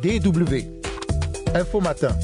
DW. Info Matin.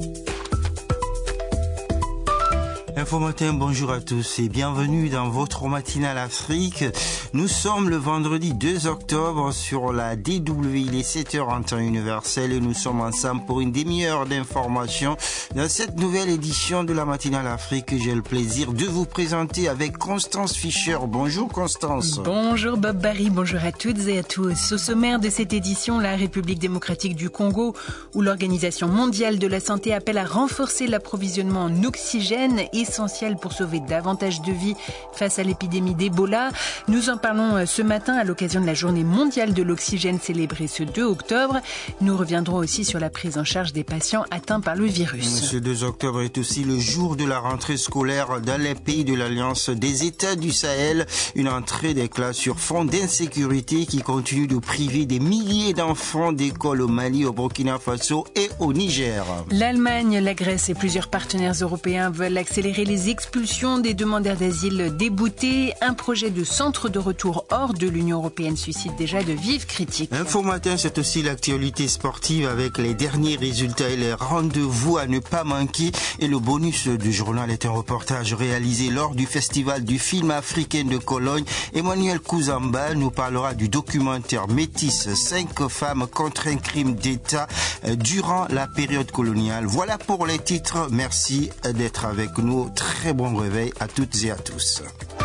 Info Matin, bonjour à tous et bienvenue dans votre matinale Afrique. Nous sommes le vendredi 2 octobre sur la DW, il est 7h en temps universel et nous sommes ensemble pour une demi-heure d'information. Dans cette nouvelle édition de la matinale Afrique, j'ai le plaisir de vous présenter avec Constance Fischer. Bonjour Constance. Bonjour Bob Barry, bonjour à toutes et à tous. Au sommaire de cette édition, la République démocratique du Congo, où l'Organisation mondiale de la santé appelle à renforcer l'approvisionnement en oxygène, essentiel pour sauver davantage de vies face à l'épidémie d'Ebola. Nous en parlons ce matin à l'occasion de la journée mondiale de l'oxygène célébrée ce 2 octobre. Nous reviendrons aussi sur la prise en charge des patients atteints par le virus. Ce 2 octobre est aussi le jour de la rentrée scolaire dans les pays de l'Alliance des États du Sahel. Une entrée des classes sur fond d'insécurité qui continue de priver des milliers d'enfants d'école au Mali, au Burkina Faso et au Niger. L'Allemagne, la Grèce et plusieurs partenaires européens veulent accélérer les expulsions des demandeurs d'asile déboutés. Un projet de centre de retour hors de l'Union européenne suscite déjà de vives critiques. Info Matin, c'est aussi l'actualité sportive avec les derniers résultats et les rendez-vous à ne pas manquer. Et le bonus du journal est un reportage réalisé lors du Festival du film africain de Cologne. Emmanuel Kouzamba nous parlera du documentaire Métis, 5 femmes contre un crime d'État durant la période coloniale. Voilà pour les titres. Merci d'être avec nous. Très bon réveil à toutes et à tous.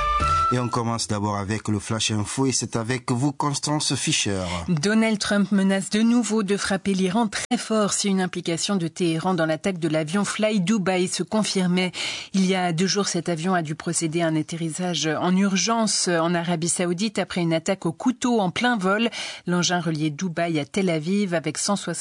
Et on commence d'abord avec le Flash Info et c'est avec vous Constance Fischer. Donald Trump menace de nouveau de frapper l'Iran très fort si une implication de Téhéran dans l'attaque de l'avion Fly Dubai se confirmait. Il y a 2 jours, cet avion a dû procéder à un atterrissage en urgence en Arabie Saoudite après une attaque au couteau en plein vol. L'engin reliait Dubaï à Tel Aviv avec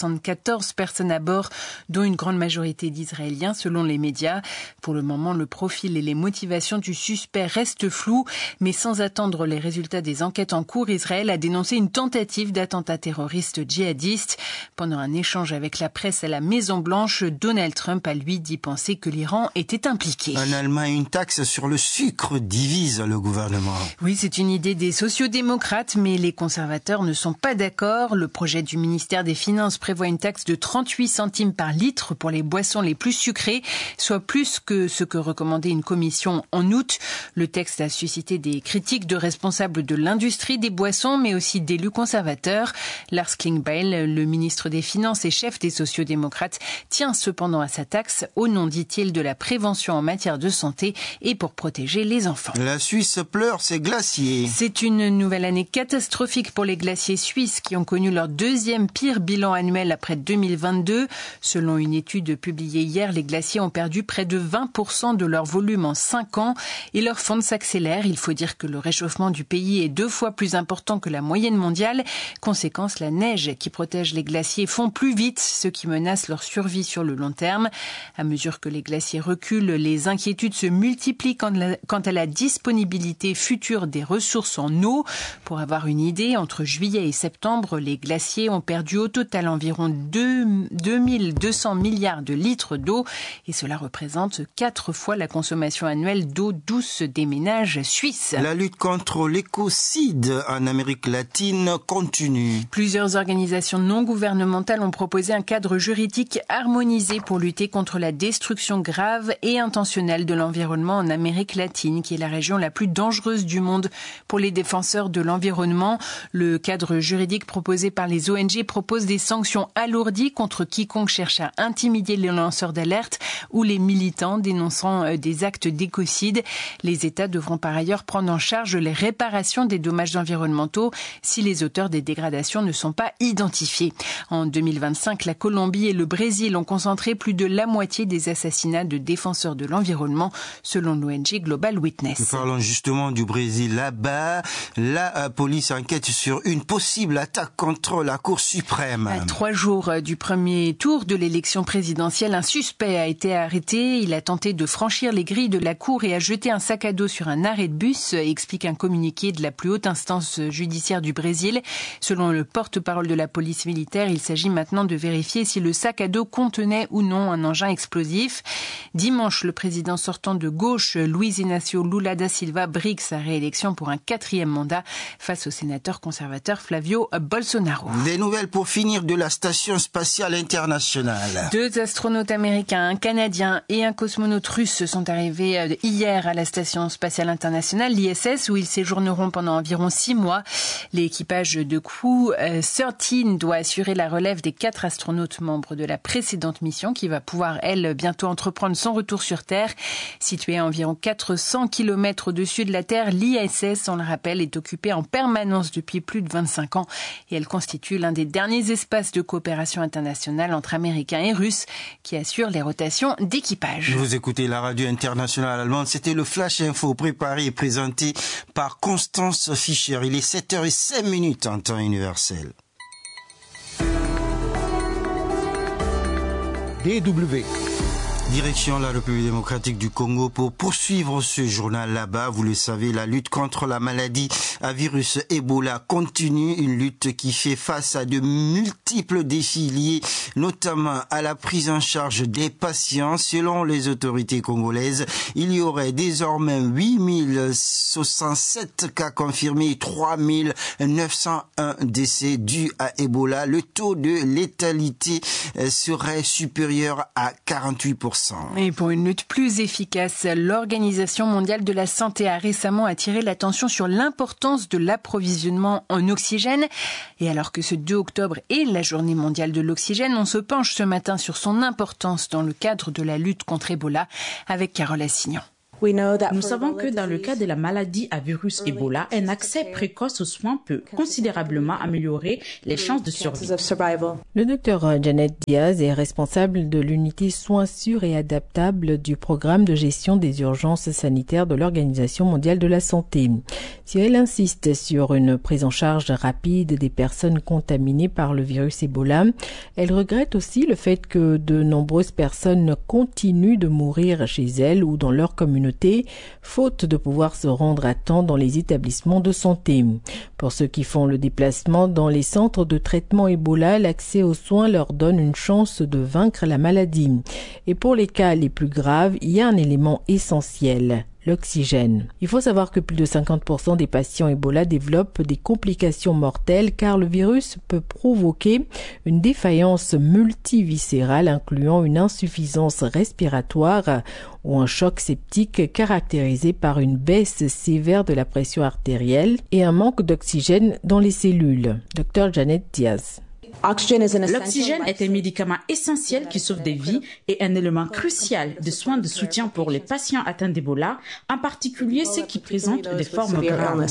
174 personnes à bord, dont une grande majorité d'Israéliens selon les médias. Pour le moment, le profil et les motivations du suspect restent flous. Mais sans attendre les résultats des enquêtes en cours, Israël a dénoncé une tentative d'attentat terroriste djihadiste. Pendant un échange avec la presse à la Maison-Blanche, Donald Trump a lui dit penser que l'Iran était impliqué. En Allemagne, une taxe sur le sucre divise le gouvernement. Oui, c'est une idée des sociodémocrates, mais les conservateurs ne sont pas d'accord. Le projet du ministère des Finances prévoit une taxe de 38 centimes par litre pour les boissons les plus sucrées, soit plus que ce que recommandait une commission en août. Le texte a suscité des critiques de responsables de l'industrie des boissons, mais aussi d'élus conservateurs. Lars Klingbeil, le ministre des Finances et chef des sociodémocrates, tient cependant à sa taxe au nom, dit-il, de la prévention en matière de santé et pour protéger les enfants. La Suisse pleure ses glaciers. C'est une nouvelle année catastrophique pour les glaciers suisses qui ont connu leur 2e pire bilan annuel après 2022. Selon une étude publiée hier, les glaciers ont perdu près de 20% de leur volume en 5 ans et leur fonte s'accélère. Il faut dire que le réchauffement du pays est 2 fois plus important que la moyenne mondiale. Conséquence, la neige qui protège les glaciers fond plus vite, ce qui menace leur survie sur le long terme. À mesure que les glaciers reculent, les inquiétudes se multiplient quant à la disponibilité future des ressources en eau. Pour avoir une idée, entre juillet et septembre, les glaciers ont perdu au total environ 2200 milliards de litres d'eau et cela représente 4 fois la consommation annuelle d'eau douce des ménages suisses. La lutte contre l'écocide en Amérique latine continue. Plusieurs organisations non gouvernementales ont proposé un cadre juridique harmonisé pour lutter contre la destruction grave et intentionnelle de l'environnement en Amérique latine, qui est la région la plus dangereuse du monde pour les défenseurs de l'environnement. Le cadre juridique proposé par les ONG propose des sanctions alourdies contre quiconque cherche à intimider les lanceurs d'alerte ou les militants dénonçant des actes d'écocide. Les États devront par ailleurs prendre en charge les réparations des dommages environnementaux si les auteurs des dégradations ne sont pas identifiés. En 2025, la Colombie et le Brésil ont concentré plus de la moitié des assassinats de défenseurs de l'environnement, selon l'ONG Global Witness. Nous parlons justement du Brésil. Là-bas, la police enquête sur une possible attaque contre la Cour suprême. À 3 jours du premier tour de l'élection présidentielle, un suspect a été arrêté. Il a tenté de franchir les grilles de la Cour et a jeté un sac à dos sur un arrêt de bus, explique un communiqué de la plus haute instance judiciaire du Brésil. Selon le porte-parole de la police militaire, il s'agit maintenant de vérifier si le sac à dos contenait ou non un engin explosif. Dimanche, le président sortant de gauche, Luiz Inácio Lula da Silva, brigue sa réélection pour un 4e mandat face au sénateur conservateur Flavio Bolsonaro. Des nouvelles pour finir de la Station spatiale internationale. 2 astronautes américains, un Canadien et un cosmonaute russe sont arrivés hier à la Station spatiale internationale, l'ISS, où ils séjourneront pendant environ 6 mois. L'équipage de Crew 13 doit assurer la relève des 4 astronautes membres de la précédente mission qui va pouvoir, elle, bientôt entreprendre son retour sur Terre. Située à environ 400 km au-dessus de la Terre, l'ISS, on le rappelle, est occupée en permanence depuis plus de 25 ans et elle constitue l'un des derniers espaces de coopération internationale entre Américains et Russes qui assurent les rotations d'équipage. Vous écoutez la radio internationale allemande, c'était le Flash Info préparé et présenté par Constance Fischer. Il est 7h05 en temps universel. DW. Direction la République démocratique du Congo pour poursuivre ce journal là-bas. Vous le savez, la lutte contre la maladie à virus Ebola continue, une lutte qui fait face à de multiples défis liés notamment à la prise en charge des patients. Selon les autorités congolaises, il y aurait désormais 8067 cas confirmés et 3901 décès dus à Ebola. Le taux de létalité serait supérieur à 48%. Et pour une lutte plus efficace, l'Organisation mondiale de la santé a récemment attiré l'attention sur l'importance de l'approvisionnement en oxygène. Et alors que ce 2 octobre est la journée mondiale de l'oxygène, on se penche ce matin sur son importance dans le cadre de la lutte contre Ebola avec Carole Assignon. Nous savons que dans le cas de la maladie à virus Ebola, un accès précoce aux soins peut considérablement améliorer les chances de survie. Le docteur Janet Diaz est responsable de l'unité soins sûrs et adaptables du programme de gestion des urgences sanitaires de l'Organisation mondiale de la santé. Si elle insiste sur une prise en charge rapide des personnes contaminées par le virus Ebola, elle regrette aussi le fait que de nombreuses personnes continuent de mourir chez elles ou dans leur communauté, faute de pouvoir se rendre à temps dans les établissements de santé. Pour ceux qui font le déplacement dans les centres de traitement Ebola, l'accès aux soins leur donne une chance de vaincre la maladie. Et pour les cas les plus graves, il y a un élément essentiel: l'oxygène. Il faut savoir que plus de 50% des patients Ebola développent des complications mortelles car le virus peut provoquer une défaillance multiviscérale incluant une insuffisance respiratoire ou un choc septique caractérisé par une baisse sévère de la pression artérielle et un manque d'oxygène dans les cellules. Dr Janet Diaz. L'oxygène est un médicament essentiel qui sauve des vies et un élément crucial de soins de soutien pour les patients atteints d'Ebola, en particulier ceux qui présentent des formes graves.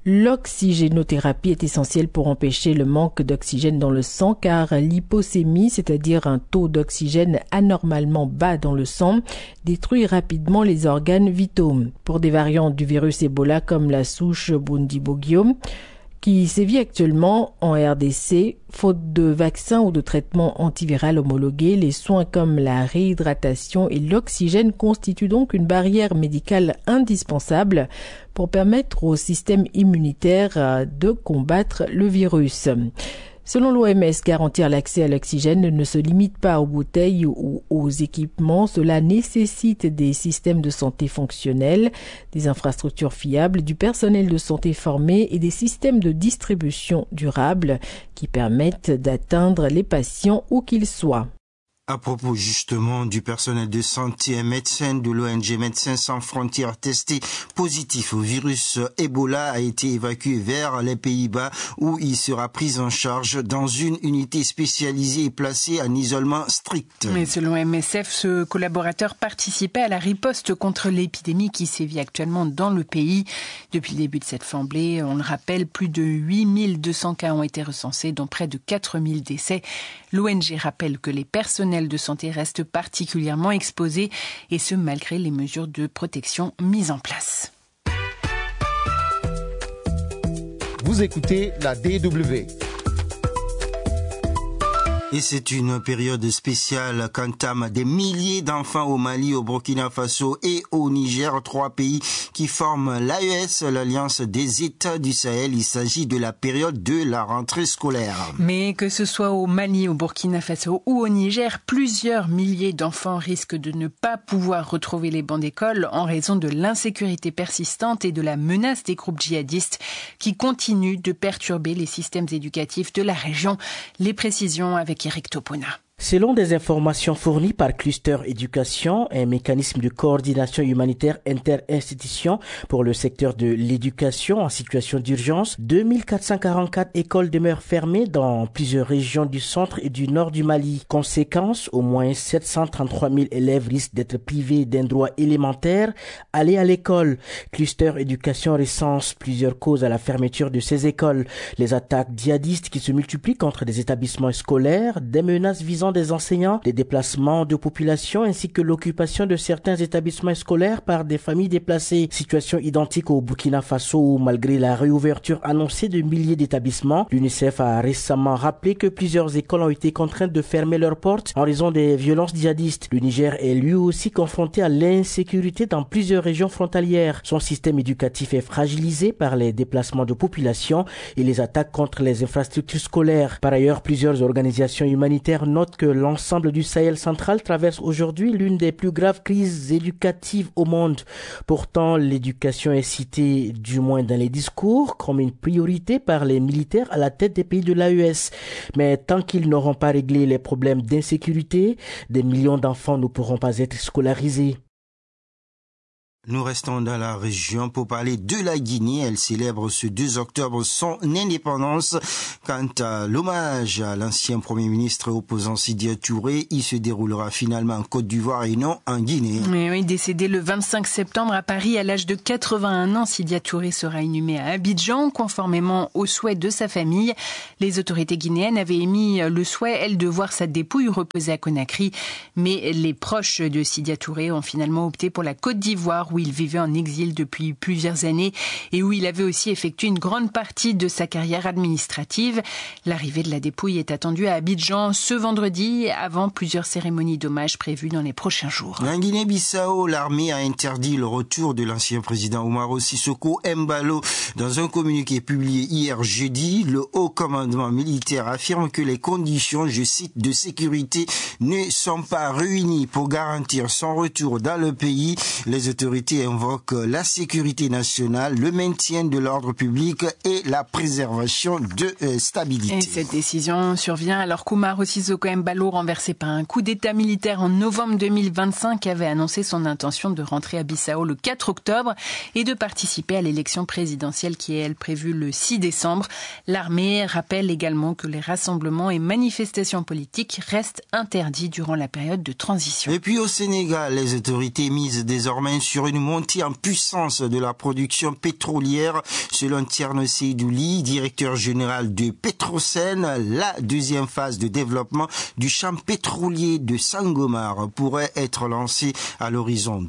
L'oxygénothérapie est essentielle pour empêcher le manque d'oxygène dans le sang car l'hypocémie, c'est-à-dire un taux d'oxygène anormalement bas dans le sang, détruit rapidement les organes vitaux. Pour des variantes du virus Ebola comme la souche Bundibugyo, qui sévit actuellement en RDC, faute de vaccins ou de traitements antiviraux homologués, les soins comme la réhydratation et l'oxygène constituent donc une barrière médicale indispensable pour permettre au système immunitaire de combattre le virus. Selon l'OMS, garantir l'accès à l'oxygène ne se limite pas aux bouteilles ou aux équipements. Cela nécessite des systèmes de santé fonctionnels, des infrastructures fiables, du personnel de santé formé et des systèmes de distribution durables qui permettent d'atteindre les patients où qu'ils soient. À propos justement du personnel de santé, un médecin de l'ONG Médecins sans frontières testé positif au virus Ebola a été évacué vers les Pays-Bas où il sera pris en charge dans une unité spécialisée et placé en isolement strict. Mais selon MSF, ce collaborateur participait à la riposte contre l'épidémie qui sévit actuellement dans le pays. Depuis le début de cette flambée, on le rappelle, plus de 8200 cas ont été recensés, dont près de 4000 décès. L'ONG rappelle que les personnels de santé restent particulièrement exposés, et ce malgré les mesures de protection mises en place. Vous écoutez la DW. Et c'est une période spéciale qu'entament des milliers d'enfants au Mali, au Burkina Faso et au Niger, 3 pays qui forment l'AES, l'Alliance des États du Sahel. Il s'agit de la période de la rentrée scolaire. Mais que ce soit au Mali, au Burkina Faso ou au Niger, plusieurs milliers d'enfants risquent de ne pas pouvoir retrouver les bancs d'école en raison de l'insécurité persistante et de la menace des groupes djihadistes qui continuent de perturber les systèmes éducatifs de la région. Les précisions avec Eric Topona. Selon des informations fournies par Cluster Éducation, un mécanisme de coordination humanitaire inter-institutions pour le secteur de l'éducation en situation d'urgence, 2444 écoles demeurent fermées dans plusieurs régions du centre et du nord du Mali. Conséquence, au moins 733 000 élèves risquent d'être privés d'un droit élémentaire, aller à l'école. Cluster Éducation recense plusieurs causes à la fermeture de ces écoles. Les attaques djihadistes qui se multiplient contre des établissements scolaires, des menaces visant des enseignants, des déplacements de population ainsi que l'occupation de certains établissements scolaires par des familles déplacées. Situation identique au Burkina Faso où malgré la réouverture annoncée de milliers d'établissements, l'UNICEF a récemment rappelé que plusieurs écoles ont été contraintes de fermer leurs portes en raison des violences djihadistes. Le Niger est lui aussi confronté à l'insécurité dans plusieurs régions frontalières. Son système éducatif est fragilisé par les déplacements de population et les attaques contre les infrastructures scolaires. Par ailleurs, plusieurs organisations humanitaires notent que l'ensemble du Sahel central traverse aujourd'hui l'une des plus graves crises éducatives au monde. Pourtant, l'éducation est citée, du moins dans les discours, comme une priorité par les militaires à la tête des pays de l'AES. Mais tant qu'ils n'auront pas réglé les problèmes d'insécurité, des millions d'enfants ne pourront pas être scolarisés. Nous restons dans la région pour parler de la Guinée. Elle célèbre ce 2 octobre son indépendance. Quant à l'hommage à l'ancien Premier ministre opposant Sidya Touré, il se déroulera finalement en Côte d'Ivoire et non en Guinée. Oui, décédé le 25 septembre à Paris à l'âge de 81 ans, Sidya Touré sera inhumé à Abidjan, conformément aux souhaits de sa famille. Les autorités guinéennes avaient émis le souhait, elles, de voir sa dépouille reposer à Conakry. Mais les proches de Sidya Touré ont finalement opté pour la Côte d'Ivoire, où il vivait en exil depuis plusieurs années et où il avait aussi effectué une grande partie de sa carrière administrative. L'arrivée de la dépouille est attendue à Abidjan ce vendredi, avant plusieurs cérémonies d'hommage prévues dans les prochains jours. En Guinée-Bissau, l'armée a interdit le retour de l'ancien président Umaro Sissoko Embalo. Dans un communiqué publié hier jeudi, le haut commandement militaire affirme que les conditions, je cite, de sécurité ne sont pas réunies pour garantir son retour dans le pays. Les autorités invoque la sécurité nationale, le maintien de l'ordre public et la préservation de stabilité. Et cette décision survient alors qu'Umaro Sissoko Embalo, renversé par un coup d'État militaire en novembre 2025, avait annoncé son intention de rentrer à Bissau le 4 octobre et de participer à l'élection présidentielle qui est, elle, prévue le 6 décembre. L'armée rappelle également que les rassemblements et manifestations politiques restent interdits durant la période de transition. Et puis au Sénégal, les autorités misent désormais sur une montée en puissance de la production pétrolière. Selon Thierno Seydouli, directeur général de Petrosen, la deuxième phase de développement du champ pétrolier de Sangomar pourrait être lancée à l'horizon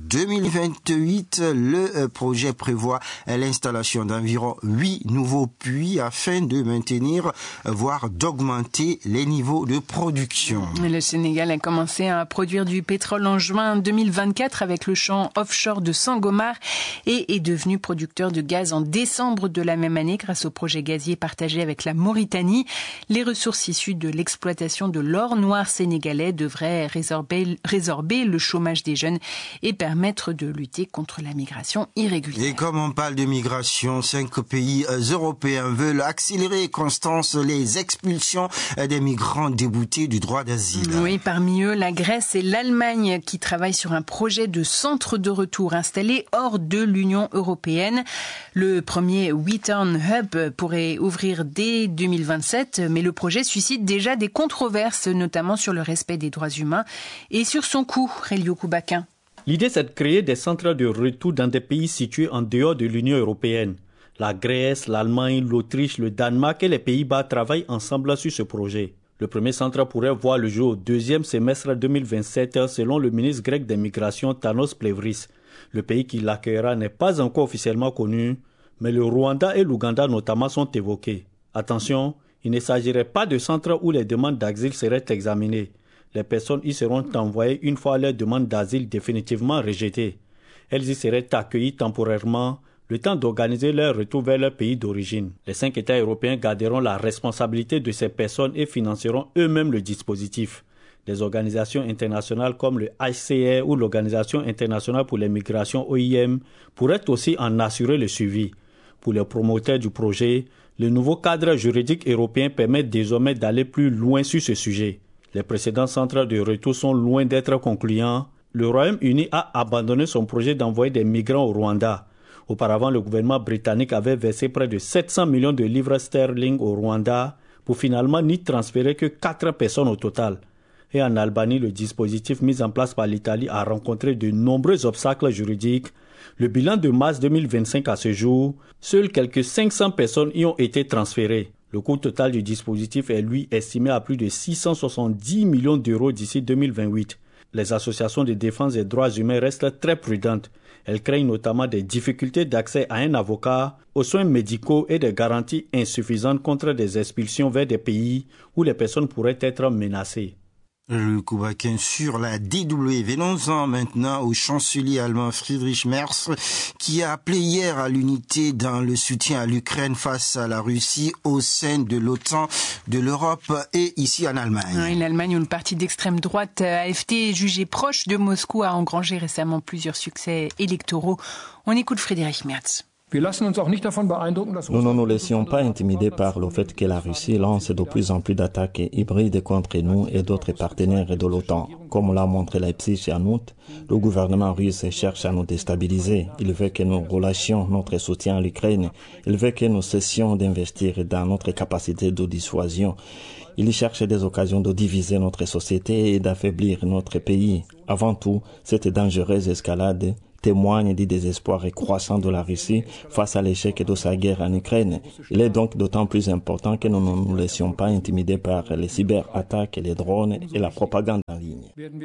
2028. Le projet prévoit l'installation d'environ 8 nouveaux puits afin de maintenir, voire d'augmenter les niveaux de production. Le Sénégal a commencé à produire du pétrole en juin 2024 avec le champ offshore de Sangomar et est devenu producteur de gaz en décembre de la même année grâce au projet gazier partagé avec la Mauritanie. Les ressources issues de l'exploitation de l'or noir sénégalais devraient résorber le chômage des jeunes et permettre de lutter contre la migration irrégulière. Et comme on parle de migration, 5 pays européens veulent accélérer, Constance, les expulsions des migrants déboutés du droit d'asile. Oui, parmi eux, la Grèce et l'Allemagne qui travaillent sur un projet de centre de retour installé hors de l'Union européenne. Le premier Return Hub pourrait ouvrir dès 2027, mais le projet suscite déjà des controverses, notamment sur le respect des droits humains et sur son coût. Rélio Koubakin. L'idée, c'est de créer des centres de retour dans des pays situés en dehors de l'Union européenne. La Grèce, l'Allemagne, l'Autriche, le Danemark et les Pays-Bas travaillent ensemble sur ce projet. Le premier centre pourrait voir le jour au deuxième semestre 2027 selon le ministre grec des Migrations Tanos Plevris. Le pays qui l'accueillera n'est pas encore officiellement connu, mais le Rwanda et l'Ouganda notamment sont évoqués. Attention, Il ne s'agirait pas de centres où les demandes d'asile seraient examinées. Les personnes y seront envoyées une fois leur demande d'asile définitivement rejetée. Elles y seraient accueillies temporairement, le temps d'organiser leur retour vers leur pays d'origine. Les 5 États européens garderont la responsabilité de ces personnes et financeront eux-mêmes le dispositif. Des organisations internationales comme le HCR ou l'Organisation internationale pour les migrations OIM pourraient aussi en assurer le suivi. Pour les promoteurs du projet, le nouveau cadre juridique européen permet désormais d'aller plus loin sur ce sujet. Les précédents centres de retour sont loin d'être concluants. Le Royaume-Uni a abandonné son projet d'envoyer des migrants au Rwanda. Auparavant, le gouvernement britannique avait versé près de 700 millions de livres sterling au Rwanda pour finalement n'y transférer que 4 personnes au total. Et en Albanie, le dispositif mis en place par l'Italie a rencontré de nombreux obstacles juridiques. Le bilan de mars 2025 à ce jour, seules quelques 500 personnes y ont été transférées. Le coût total du dispositif est lui estimé à plus de 670 millions d'euros d'ici 2028. Les associations de défense des droits humains restent très prudentes. Elles craignent notamment des difficultés d'accès à un avocat, aux soins médicaux et des garanties insuffisantes contre des expulsions vers des pays où les personnes pourraient être menacées. Le Koubaken sur la DW. Venons-en maintenant au chancelier allemand Friedrich Merz qui a appelé hier à l'unité dans le soutien à l'Ukraine face à la Russie au sein de l'OTAN, de l'Europe et ici en Allemagne. En Allemagne où le parti d'extrême droite AfD jugé proche de Moscou a engrangé récemment plusieurs succès électoraux. On écoute Friedrich Merz. Nous ne nous laissions pas intimider par le fait que la Russie lance de plus en plus d'attaques hybrides contre nous et d'autres partenaires de l'OTAN. Comme l'a montré Leipzig en août, le gouvernement russe cherche à nous déstabiliser. Il veut que nous relâchions notre soutien à l'Ukraine. Il veut que nous cessions d'investir dans notre capacité de dissuasion. Il cherche des occasions de diviser notre société et d'affaiblir notre pays. Avant tout, cette dangereuse escalade témoigne du désespoir croissant de la Russie face à l'échec de sa guerre en Ukraine. Il est donc d'autant plus important que nous ne nous laissions pas intimider par les cyberattaques, les drones et la propagande en ligne.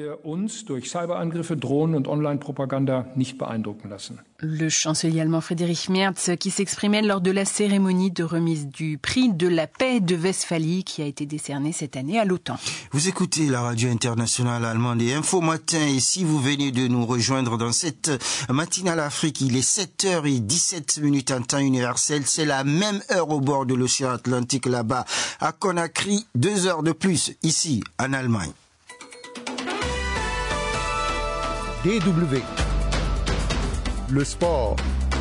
Le chancelier allemand Friedrich Merz qui s'exprimait lors de la cérémonie de remise du prix de la paix de Westphalie qui a été décerné cette année à l'OTAN. Vous écoutez la radio internationale allemande et Info Matin et si vous venez de nous rejoindre dans cette matinale Afrique, il est 7h17 en temps universel. C'est la même heure au bord de l'océan Atlantique là-bas à Conakry, 2 heures de plus ici en Allemagne. DW. Le sport.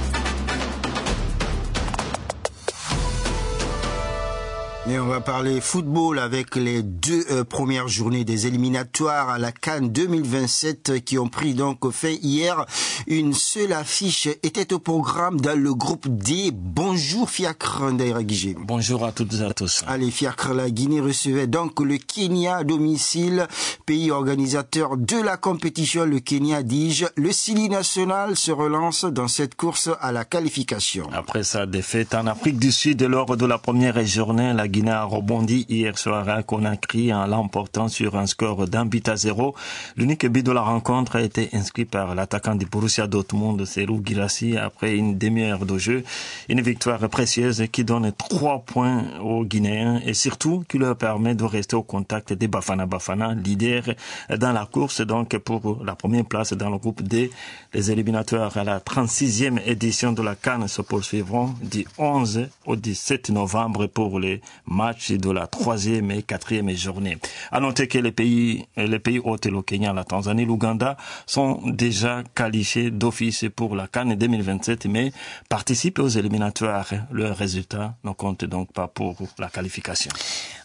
Et on va parler football avec les 2 premières journées des éliminatoires à la CAN 2027 qui ont pris donc fin hier. Une seule affiche était au programme dans le groupe D. Bonjour Fiacre Ndaïra Guigé. Bonjour à toutes et à tous. Allez Fiacre, la Guinée recevait donc le Kenya à domicile, pays organisateur de la compétition. Le Kenya, dis-je, le Sili national se relance dans cette course à la qualification. Après sa défaite en Afrique du Sud lors de la première journée, la Guinée a rebondi hier soir à Conakry en l'emportant sur un score d'1-0. L'unique but de la rencontre a été inscrit par l'attaquant du Borussia Dortmund, Serhou Guirassy, après une demi-heure de jeu. Une victoire précieuse qui donne 3 points aux Guinéens et surtout qui leur permet de rester au contact des Bafana Bafana, leader dans la course donc pour la première place dans le groupe D. Les éliminatoires à la 36e édition de la CAN se poursuivront du 11 au 17 novembre pour les matchs de la 3e et 4e journée. À noter que les pays hôtes, le Kenya, la Tanzanie, l'Ouganda, sont déjà qualifiés d'office pour la CAN 2027, mais participent aux éliminatoires. Leurs résultats ne comptent donc pas pour la qualification.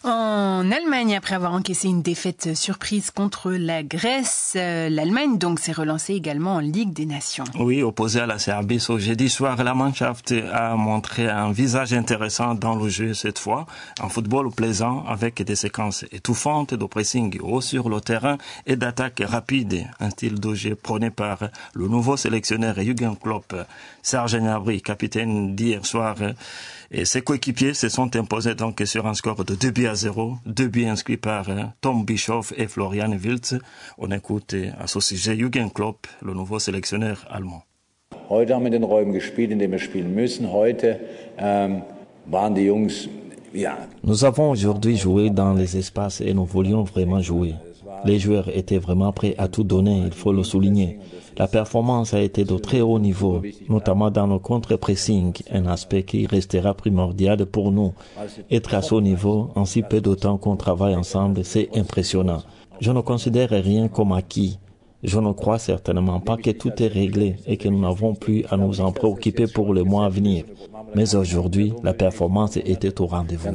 En Allemagne, après avoir encaissé une défaite surprise contre la Grèce, l'Allemagne donc s'est relancée également en Ligue des Nations. Oui, opposée à la Serbie ce jeudi soir, la Mannschaft a montré un visage intéressant dans le jeu cette fois. Un football plaisant avec des séquences étouffantes de pressing haut sur le terrain et d'attaque rapide, un style de jeu prôné par le nouveau sélectionneur Jürgen Klopp. Serge Gnabry, capitaine d'hier soir, et ses coéquipiers se sont imposés donc sur un score de 2-0, 2 buts inscrits par Tom Bischoff et Florian Wirtz. On écoute à ce sujet Jürgen Klopp, le nouveau sélectionneur allemand. Heute haben wir in den Räumen gespielt, in denen wir spielen müssen. Heute waren die Jungs Nous avons aujourd'hui joué dans les espaces et nous voulions vraiment jouer. Les joueurs étaient vraiment prêts à tout donner, il faut le souligner. La performance a été de très haut niveau, notamment dans le contre-pressing, un aspect qui restera primordial pour nous. Être à ce niveau, en si peu de temps qu'on travaille ensemble, c'est impressionnant. Je ne considère rien comme acquis. Je ne crois certainement pas que tout est réglé et que nous n'avons plus à nous en préoccuper pour le mois à venir. Mais aujourd'hui, la performance était au rendez-vous.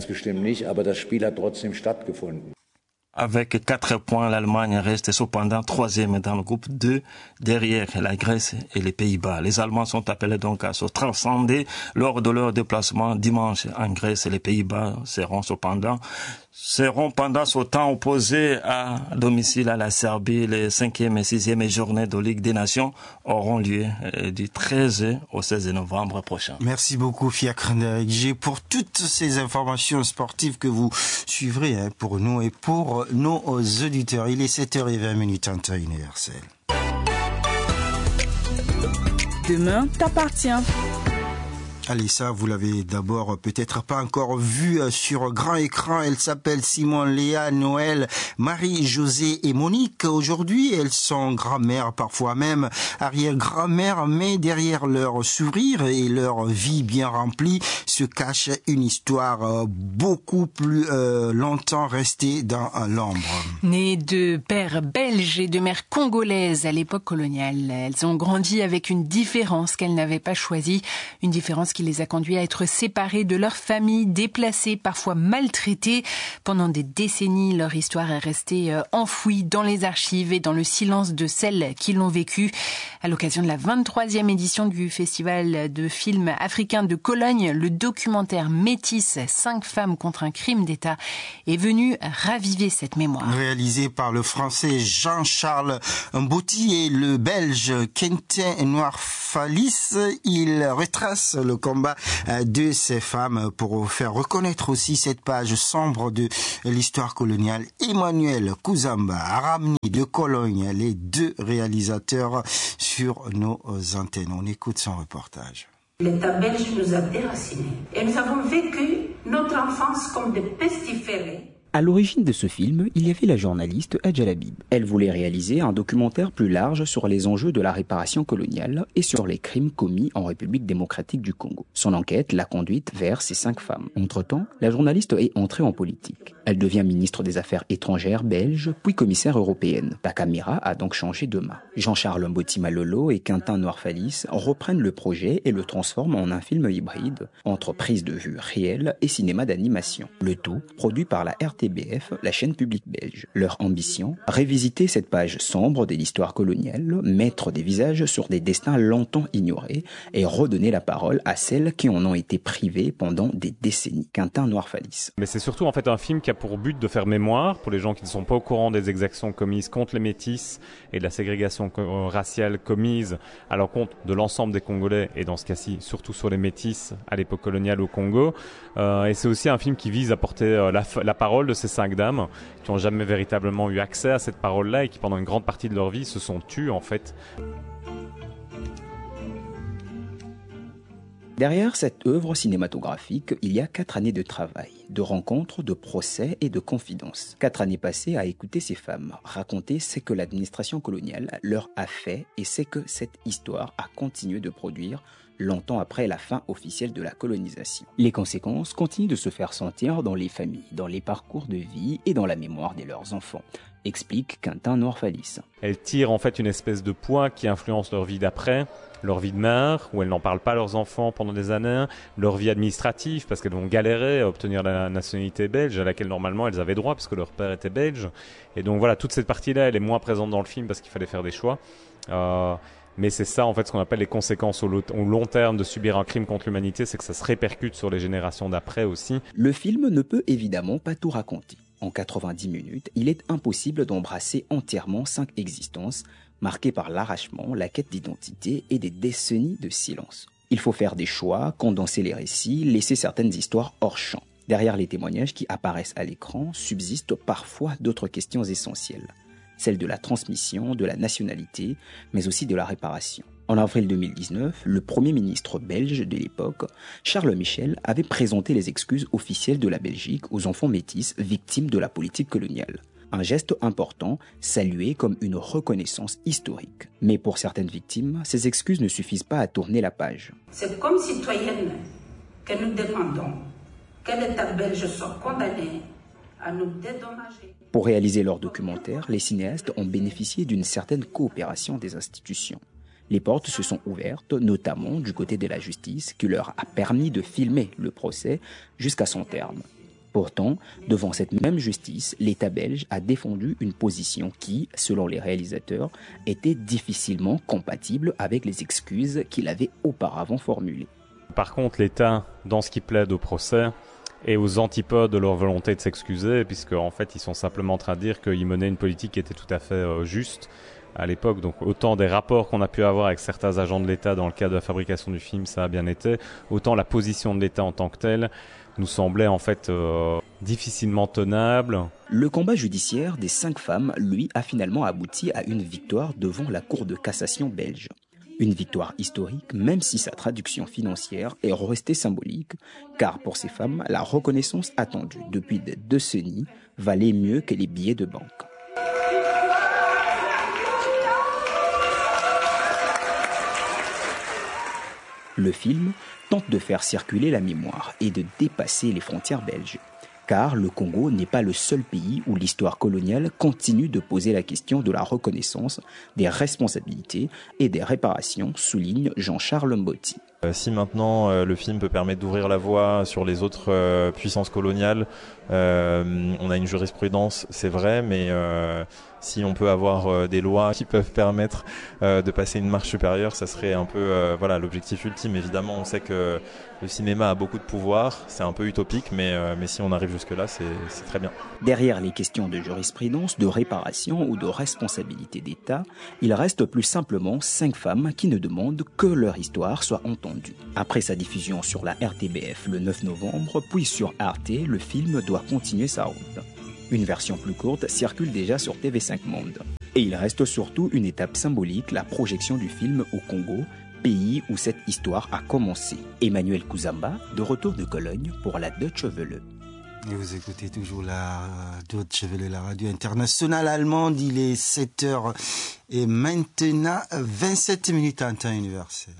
Avec 4 points, l'Allemagne reste cependant 3e dans le groupe 2, derrière la Grèce et les Pays-Bas. Les Allemands sont appelés donc à se transcender lors de leur déplacement dimanche en Grèce. Les Pays-Bas seront pendant ce temps opposés à domicile à la Serbie. Les 5e et 6e journées de Ligue des Nations auront lieu du 13 au 16 novembre prochain. Merci beaucoup Fiacre Ndayigye pour toutes ces informations sportives que vous suivrez pour nous et pour nos auditeurs. Il est 7h20 en temps universel. Demain t'appartient. Allez, ça, vous l'avez d'abord peut-être pas encore vu sur grand écran. Elle s'appelle Simone, Léa, Noël, Marie-Josée et Monique. Aujourd'hui, elles sont grand-mères, parfois même arrière-grand-mères, mais derrière leur sourire et leur vie bien remplie se cache une histoire beaucoup plus longtemps restée dans l'ombre. Nées de pères belges et de mères congolaises à l'époque coloniale, elles ont grandi avec une différence qu'elles n'avaient pas choisie, une différence qui les a conduits à être séparés de leur famille, déplacés, parfois maltraités. Pendant des décennies, leur histoire est restée enfouie dans les archives et dans le silence de celles qui l'ont vécue. À l'occasion de la 23e édition du Festival de films africains de Cologne, le documentaire Métis, 5 femmes contre un crime d'État, est venu raviver cette mémoire. Réalisé par le français Jean-Charles Mbouti et le belge Quentin Noirfalis, il retrace le combat de ces femmes pour faire reconnaître aussi cette page sombre de l'histoire coloniale. Emmanuel Kouzamba, Aramni de Cologne, les 2 réalisateurs sur nos antennes. On écoute son reportage. L'État belge nous a déracinés et nous avons vécu notre enfance comme des pestiférés. À l'origine de ce film, il y avait la journaliste Adja Labib. Elle voulait réaliser un documentaire plus large sur les enjeux de la réparation coloniale et sur les crimes commis en République démocratique du Congo. Son enquête l'a conduite vers ces 5 femmes. Entre-temps, la journaliste est entrée en politique. Elle devient ministre des Affaires étrangères belge, puis commissaire européenne. La caméra a donc changé de main. Jean-Charles Mboti Malolo et Quentin Noirfalis reprennent le projet et le transforment en un film hybride entre prise de vue réelle et cinéma d'animation. Le tout produit par la RTBF, la chaîne publique belge. Leur ambition, révisiter cette page sombre de l'histoire coloniale, mettre des visages sur des destins longtemps ignorés et redonner la parole à celles qui en ont été privées pendant des décennies. Quentin Noirfalis. Mais c'est surtout en fait un film qui a pour but de faire mémoire pour les gens qui ne sont pas au courant des exactions commises contre les métis et de la ségrégation raciale commise à l'encontre de l'ensemble des Congolais et dans ce cas-ci surtout sur les métis à l'époque coloniale au Congo. Et c'est aussi un film qui vise à porter la parole de ces 5 dames qui n'ont jamais véritablement eu accès à cette parole-là et qui pendant une grande partie de leur vie se sont tues en fait. Derrière cette œuvre cinématographique, il y a 4 années de travail, de rencontres, de procès et de confidences. 4 années passées à écouter ces femmes, raconter ce que l'administration coloniale leur a fait et ce que cette histoire a continué de produire longtemps après la fin officielle de la colonisation. Les conséquences continuent de se faire sentir dans les familles, dans les parcours de vie et dans la mémoire de leurs enfants, explique Quentin Noirfalis. Elles tirent en fait une espèce de poids qui influence leur vie d'après, leur vie de mère, où elles n'en parlent pas à leurs enfants pendant des années, leur vie administrative, parce qu'elles vont galérer à obtenir la nationalité belge, à laquelle normalement elles avaient droit, parce que leur père était belge. Et donc voilà, toute cette partie-là, elle est moins présente dans le film, parce qu'il fallait faire des choix. Mais c'est ça, en fait, ce qu'on appelle les conséquences au long terme de subir un crime contre l'humanité, c'est que ça se répercute sur les générations d'après aussi. Le film ne peut évidemment pas tout raconter. En 90 minutes, il est impossible d'embrasser entièrement 5 existences, marquées par l'arrachement, la quête d'identité et des décennies de silence. Il faut faire des choix, condenser les récits, laisser certaines histoires hors champ. Derrière les témoignages qui apparaissent à l'écran, subsistent parfois d'autres questions essentielles. Celle de la transmission, de la nationalité, mais aussi de la réparation. En avril 2019, le Premier ministre belge de l'époque, Charles Michel, avait présenté les excuses officielles de la Belgique aux enfants métis victimes de la politique coloniale. Un geste important, salué comme une reconnaissance historique. Mais pour certaines victimes, ces excuses ne suffisent pas à tourner la page. C'est comme citoyennes que nous demandons que l'État belge soit condamné à nous dédommager. Pour réaliser leur documentaire, les cinéastes ont bénéficié d'une certaine coopération des institutions. Les portes se sont ouvertes, notamment du côté de la justice, qui leur a permis de filmer le procès jusqu'à son terme. Pourtant, devant cette même justice, l'État belge a défendu une position qui, selon les réalisateurs, était difficilement compatible avec les excuses qu'il avait auparavant formulées. Par contre, l'État, dans ce qui plaide au procès, est aux antipodes de leur volonté de s'excuser, puisque en fait, ils sont simplement en train de dire qu'ils menaient une politique qui était tout à fait juste à l'époque. Donc autant des rapports qu'on a pu avoir avec certains agents de l'État dans le cadre de la fabrication du film, ça a bien été, autant la position de l'État en tant que telle nous semblait en fait difficilement tenable. Le combat judiciaire des 5 femmes, lui, a finalement abouti à une victoire devant la Cour de cassation belge. Une victoire historique, même si sa traduction financière est restée symbolique, car pour ces femmes, la reconnaissance attendue depuis des décennies valait mieux que les billets de banque. Le film tente de faire circuler la mémoire et de dépasser les frontières belges. Car le Congo n'est pas le seul pays où l'histoire coloniale continue de poser la question de la reconnaissance, des responsabilités et des réparations, souligne Jean-Charles Mbotti. Si maintenant le film peut permettre d'ouvrir la voie sur les autres puissances coloniales, on a une jurisprudence, c'est vrai, mais si on peut avoir des lois qui peuvent permettre de passer une marche supérieure, ça serait un peu l'objectif ultime. Évidemment, on sait que le cinéma a beaucoup de pouvoir, c'est un peu utopique, mais si on arrive jusque-là, c'est très bien. Derrière les questions de jurisprudence, de réparation ou de responsabilité d'État, il reste plus simplement 5 femmes qui ne demandent que leur histoire soit entendue. Après sa diffusion sur la RTBF le 9 novembre, puis sur Arte, le film doit continuer sa route. Une version plus courte circule déjà sur TV5 Monde. Et il reste surtout une étape symbolique, la projection du film au Congo, pays où cette histoire a commencé. Emmanuel Kouzamba, de retour de Cologne pour la Deutsche Welle. Et vous écoutez toujours la Deutsche Welle, la radio internationale allemande. Il est 7h et maintenant 27 minutes en temps universel.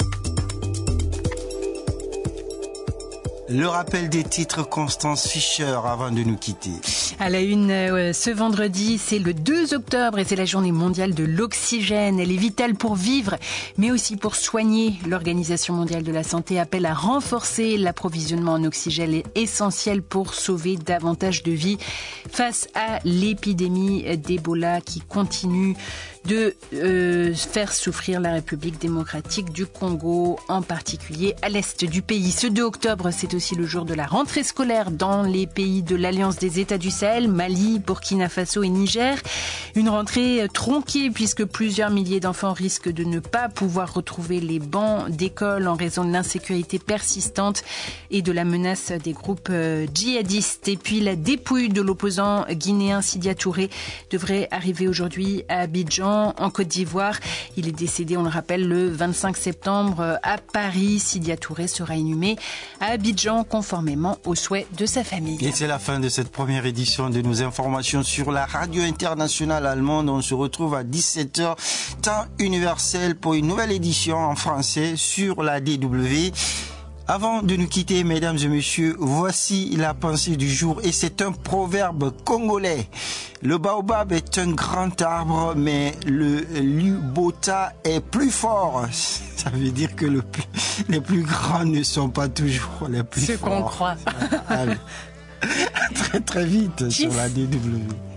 Le rappel des titres, Constance Fischer, avant de nous quitter. À la une, ce vendredi, c'est le 2 octobre et c'est la journée mondiale de l'oxygène. Elle est vitale pour vivre, mais aussi pour soigner. L'Organisation mondiale de la santé appelle à renforcer l'approvisionnement en oxygène essentiel pour sauver davantage de vies face à l'épidémie d'Ebola qui continue de faire souffrir la République démocratique du Congo, en particulier à l'est du pays. Ce 2 octobre, c'est aussi le jour de la rentrée scolaire dans les pays de l'Alliance des États du Sahel, Mali, Burkina Faso et Niger. Une rentrée tronquée puisque plusieurs milliers d'enfants risquent de ne pas pouvoir retrouver les bancs d'école en raison de l'insécurité persistante et de la menace des groupes djihadistes. Et puis la dépouille de l'opposant guinéen Sidia Touré devrait arriver aujourd'hui à Abidjan, en Côte d'Ivoire. Il est décédé, on le rappelle, le 25 septembre à Paris. Sidia Touré sera inhumé à Abidjan conformément aux souhaits de sa famille. Et c'est la fin de cette première édition de nos informations sur la radio internationale allemande. On se retrouve à 17h, temps universel, pour une nouvelle édition en français sur la DW. Avant de nous quitter, mesdames et messieurs, voici la pensée du jour et c'est un proverbe congolais. Le baobab est un grand arbre, mais le lubota est plus fort. Ça veut dire que les plus grands ne sont pas toujours les plus forts. Ce qu'on croit. Allez. Très très vite sur la DW.